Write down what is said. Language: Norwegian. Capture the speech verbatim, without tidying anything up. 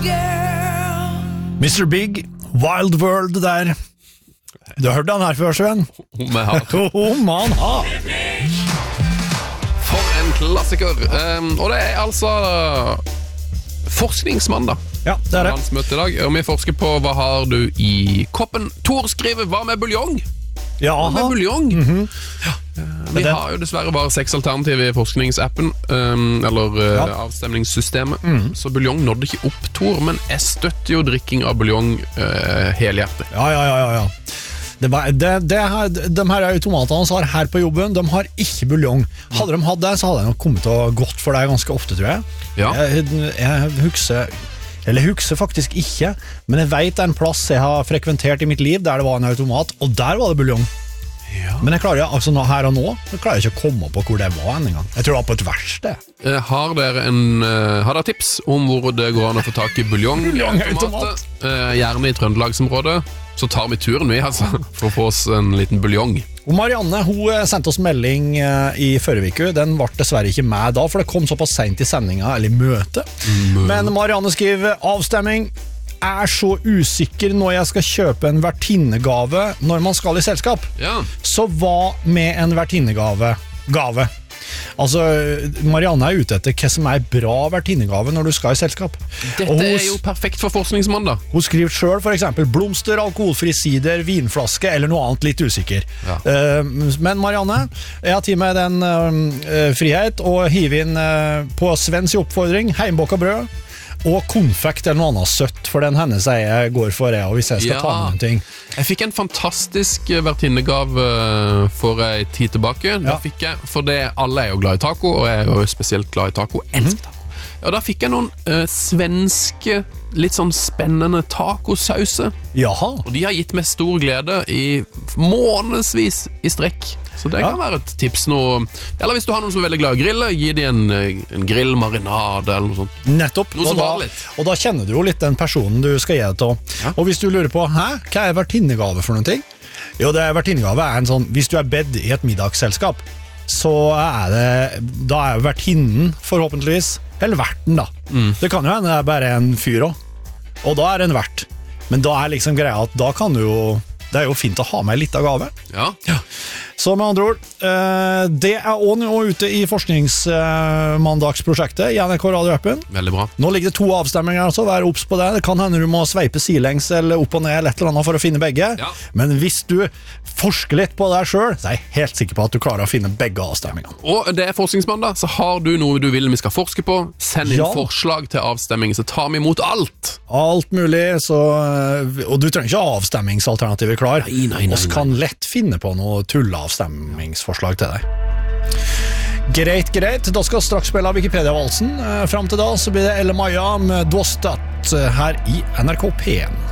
mister Big, Wild World der. Du har hørt den her før, Sven? Om jeg har. Om man har. For en klassiker. Um, og det er altså forskningsmandag. Ja, det er det. Landsmøte i dag. Og vi forsker på hva har du i koppen. Tor skriver, hva med buljong? Ja, hva med buljong? Mm-hmm. Ja. Vi har jo dessverre bare seks alternativ i forskningsappen, um, eller uh, ja. avstemningssystemet. Mm. Så buljong nådde ikke opp, Tor, men jeg støtter jo drikking av buljong uh, helhjertet. Ja, ja, ja, ja. Det, det, det her, de her automatene som har her på jobben, de har ikke buljong. Hadde de hatt det, så hadde de nok kommet til å gått for deg ganske ofte, tror jeg. Ja. Jeg, jeg husker, eller jeg husker faktisk ikke, men jeg vet en plass jeg har frekventert i mitt liv der det var en automat, og der var det buljong. Ja. Men jeg klarer altså nå, her og nå jeg klarer ikke å komme på hvor det var en gang. Jeg tror det var på et verksted. uh, Har dere en uh, Har dere tips om hvor det går an å få tak i buljong? Buljongautomat uh, Gjerne i Trøndelagsområdet. Så tar vi turen vi altså for å få oss en liten buljong. Og Marianne, hun sendte oss melding uh, i forrige uke. Den ble dessverre ikke med da, for det kom såpass sent i sendinga, eller i møte. mm. Men Marianne skriver avstemming. Er så usikker når jeg skal kjøpe en vertinnegave når man skal i selskap. Ja. Så hva med en vertinnegave? Gave. Altså, Marianne er ute etter hva som er bra vertinnegave når du skal i selskap. Dette hun, er jo perfekt for forskningsmandag. Hun skriver selv for eksempel blomster, alkoholfri sider, vinflaske eller noe annet litt usikker. Ja. Uh, men Marianne, jeg har tid med den uh, frihet og hive inn uh, på Svens oppfordring, heimbåka brød og konfekt eller noe annet søtt, for den hennes jeg går for jeg, og hvis jeg skal ja. ta med noen ting. Jeg fikk en fantastisk vertinnegave for en tid tilbake. Ja. Da fikk jeg, for det, alle er jo glad i taco, og jeg er jo spesielt glad i taco. Elsker taco. Ja, da fikk jeg noen uh, svenske, litt sånn spennende tacosauser. Jaha. Og de har gitt meg stor glede i månedsvis i strekk. Så det ja. kan være et tips nå. Eller hvis du har noen som er veldig glad i å grille, gi de en, en grillmarinade eller noe sånt. Nettopp. Noe som og, da, og da kjenner du jo litt den personen du skal gi det til. Ja. Og hvis du lurer på, hæ, hva er vertinnegave for noen ting? Jo, det er vertinnegave er en sånn, hvis du er bedt i et middagsselskap, så er det, da er vertinnen forhåpentligvis, eller verten da. Mm. Det kan jo hende det er bare en fyr også. Og da er det en vert. Men da er liksom greia at da kan du jo, det er jo fint å ha med litt av gave. Ja. Ja. Så med andre ord, uh, det er også nå ute i forskningsmandagsprosjektet i N R K Radio-appen. Veldig bra. Nå ligger det to avstemninger, altså, vær obs på det. Det kan hende du må sveipe silengs eller opp og ned eller et eller annet for å finne begge. Ja. Men hvis du forsker litt på deg selv, så er jeg helt sikker på at du klarer å finne begge avstemmingene. Og det er forskningsmandag, så har du noe du vil vi skal forske på, send inn ja. forslag til avstemming, så tar vi imot alt. Alt mulig, så, og du trenger ikke avstemmingsalternativer klar. Nei, nei, nei, Oss kan lett finne på noe tulleavstemmingsforslag til deg. Greit, greit. Da skal straks spille Wikipedia-valsen. Fram til da så blir det Elle Maja med Dostat her i N R K P en.